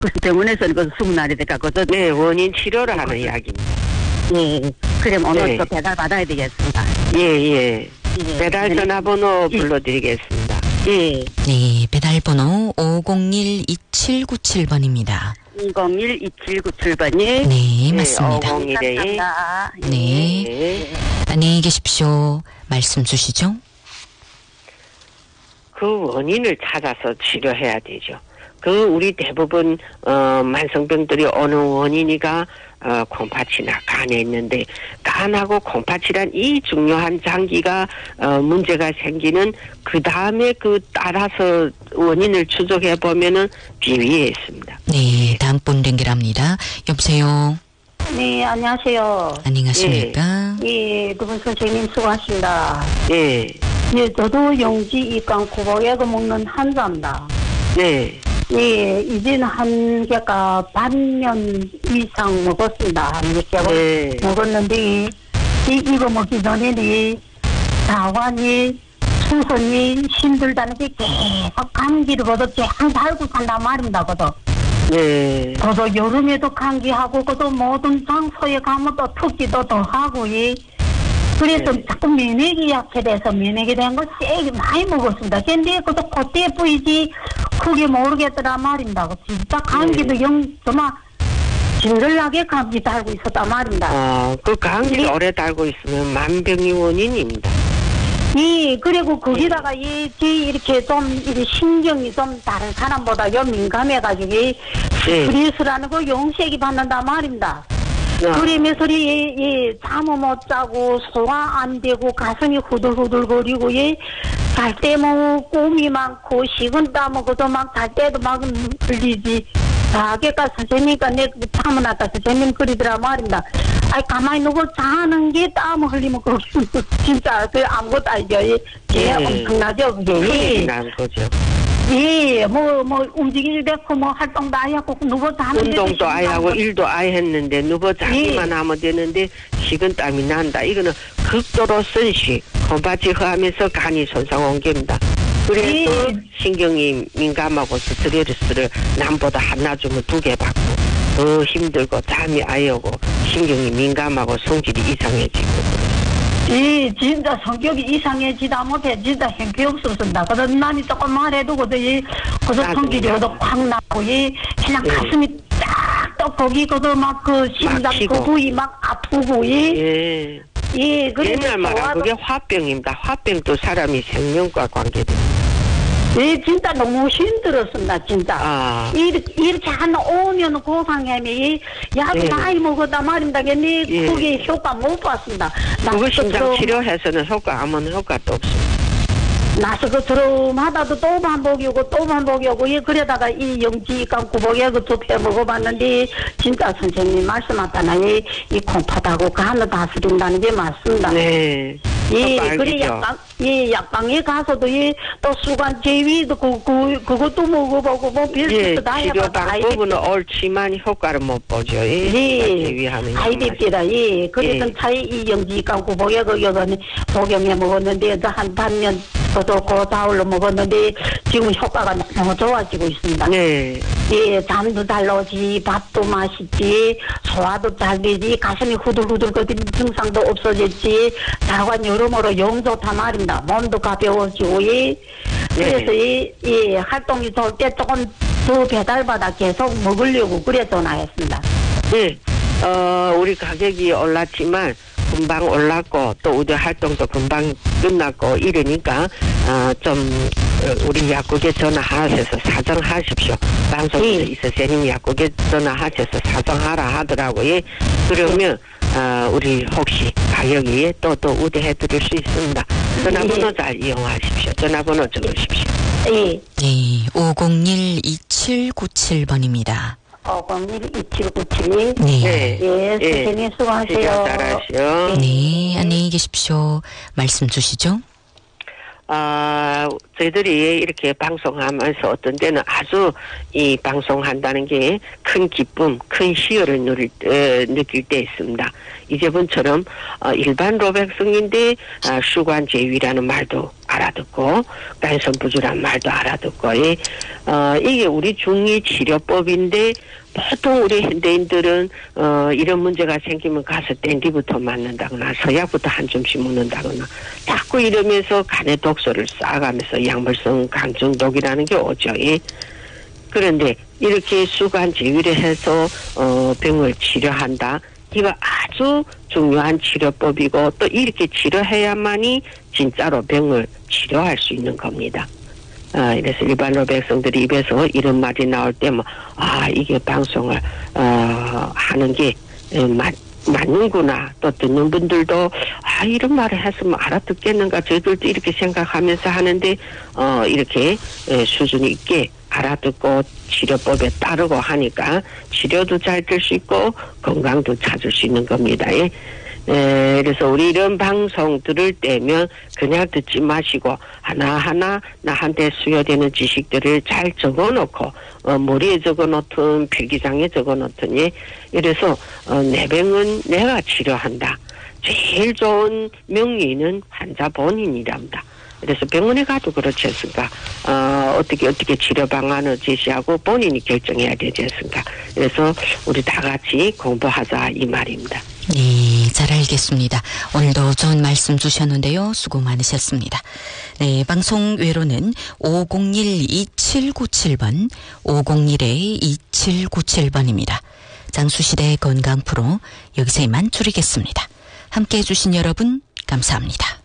병원에서는 그 20날이 돼가거든. 네, 원인 치료를 하는 이야기입니다. 예. 그럼 오늘 네. 또 배달 받아야 되겠습니다. 예. 배달 전화번호 불러드리겠습니다. 예. 네, 배달번호 501-2797번입니다. 501-2797번이. 네, 맞습니다. 501에. 감사합니다. 네. 네. 안녕히 계십시오. 말씀 주시죠. 그 원인을 찾아서 치료해야 되죠. 우리 대부분 만성병들이 어느 원인이가 콩팥이나 간에 있는데, 간하고 콩팥이란 이 중요한 장기가 문제가 생기는 그 다음에 따라서 원인을 추적해 보면은 비위에 있습니다. 네, 다음 분 연결합니다. 여보세요. 네, 안녕하세요. 안녕하십니까? 예, 두 분 선생님 수고하십니다. 네. 예, 저도 용지 이강 구보약을 먹는 환자입니다. 네. 예, 이제는 한 개가 반년 이상 먹었습니다. 한 개가 네. 먹었는데, 이거 먹기 전에는 자환이, 수선이 힘들다는 게 계속 감기를 거뒀지, 항상 알고 산단 말입니다, 거둬. 네. 저도 여름에도 감기하고, 그도 모든 장소에 가면 또 특기도 더 하고, 예. 그래서 네. 자꾸 면역이 약해돼서 면역이 된 거 세게 많이 먹었습니다. 근데 그것도 그때 뿌이지 그게 모르겠더라 말입니다. 진짜 감기도 정말 진절나게 감기 달고 있었단 말입니다. 그 감기 오래 달고 있으면 만병이 원인입니다. 예, 그리고 거기다가 이렇게 좀 신경이 좀 다른 사람보다 민감해가지고 스트레스라는 거 용색이 받는단 말입니다. 그러면서 잠을 못 자고 소화 안 되고 가슴이 후들후들거리고 잘 때 뭐 꿈이 많고 식은땀 그도 막 잘 때도 막 흘리지. 아까 선생님과 내 잠을 났다 선생님 그리더라 말입니다. 가만히 누구 자는 게 땀을 흘리면 그게 진짜 아무것도 아니죠. 엄청나죠 그게. 큰일 난 거죠. 예, 움직이지 않고, 활동도 아예 하고, 누구 자는 운동도 아예 하고, 일도 아예 했는데, 누구 자기만 하면 되는데, 식은땀이 난다. 이거는 극도로 선식, 콩팥이 허하면서 간이 손상 온 겁니다. 그래서 신경이 민감하고 스트레스를 남보다 하나쯤은 2개 받고, 더 힘들고, 잠이 아예 오고, 신경이 민감하고 성질이 이상해지고. 예, 진짜 성격이 이상해지다 못해 진짜 형편없었습니다. 그래서 남이 조금 말해도 그저 성질이 확 나고 그냥 가슴이 딱 떡거기 그저 막 심장 그 부위 막 아프고 예, 그래서 옛날 말은 그게 화병입니다. 화병도 사람이 생명과 관계됩니다. 예, 진짜 너무 힘들었습니다, 진짜. 이렇게 한 5년 고생하면, 약을 많이 먹었단 말입니다. 근데 그게 효과 못 봤습니다. 그거 심장 치료해서는 아무 효과도 없습니다. 나서 드럼하다도 또 반복이 오고, 그러다가 이 영지감 구복에 두 표 먹어봤는데, 진짜 선생님 말씀하잖아. 이 콩팥하고 간을 다스린다는 게 맞습니다. 네. 그래, 약방에 가서도, 또 수관 제위도, 그것도 먹어보고, 별짓도 다 해봐. 치료 방법은 옳지만 효과를 못 보죠. 제위하는 아이디입니다. 그래서 이 영지감 구복에 복용해 먹었는데, 한 반년, 저도 고다울로 먹었는데, 지금 효과가 너무 좋아지고 있습니다. 네. 잠도 잘 오지, 밥도 맛있지, 소화도 잘 되지, 가슴이 후들후들거리는 증상도 없어졌지, 자관 여러모로 영 좋단 말입니다. 몸도 가벼워지고, 그래서 활동이 좋을 때 조금 더 배달받아 계속 먹으려고 그래 전화했습니다. 네. 우리 가격이 올랐지만, 금방 올랐고 또 우리 활동도 금방 끝났고 이러니까 우리 약국에 전화하셔서 사정하십시오. 방송에서 이 선생님 약국에 전화하셔서 사정하라 하더라고요. 그러면 우리 혹시 가격이 또 우대해 드릴 수 있습니다. 전화번호 잘 이용하십시오. 전화번호 적으십시오. 네, 501-2797번입니다. 501-2797. 네. 선생님 수고하세요. 잘하시오. 네, 안녕히 계십시오. 말씀 주시죠. 저희들이 이렇게 방송하면서 어떤 때는 아주 이 방송한다는 게 큰 기쁨, 큰 희열을 느낄 때 있습니다. 이제분처럼 일반 로백성인데 수관 제위라는 말도 알아듣고 간선 부주란 말도 알아듣고 이게 우리 중이 치료법인데 보통 우리 현대인들은 이런 문제가 생기면 가서 땡디부터 맞는다거나 서약부터 한 줌씩 먹는다거나 자꾸 이러면서 간에 독소를 쌓아가면서 약물성 간중독이라는 게 오죠. 그런데 이렇게 수간 제위를 해서 병을 치료한다. 이거 아주 중요한 치료법이고 또 이렇게 치료해야만이 진짜로 병을 치료할 수 있는 겁니다. 그래서 일반로 백성들이 입에서 이런 말이 나올 때 이게 방송을 하는 게 맞는구나. 또 듣는 분들도 이런 말을 했으면 알아듣겠는가. 저희들도 이렇게 생각하면서 하는데 이렇게 수준 있게 알아듣고 치료법에 따르고 하니까 치료도 잘 될 수 있고 건강도 찾을 수 있는 겁니다. 그래서 우리 이런 방송 들을 때면 그냥 듣지 마시고 하나하나 나한테 수요되는 지식들을 잘 적어놓고 머리에 적어놓든 필기장에 적어놓든 이래서 내 병은 내가 치료한다. 제일 좋은 명의는 환자 본인이랍니다. 그래서 병원에 가도 그렇지 않습니까? 어떻게 치료 방안을 제시하고 본인이 결정해야 되지 않습니까? 그래서 우리 다 같이 공부하자 이 말입니다. 네, 잘 알겠습니다. 오늘도 좋은 말씀 주셨는데요. 수고 많으셨습니다. 네, 방송 외로는 501-2797번, 501-2797번입니다. 장수시대 건강 프로 여기서 이만 줄이겠습니다. 함께해 주신 여러분 감사합니다.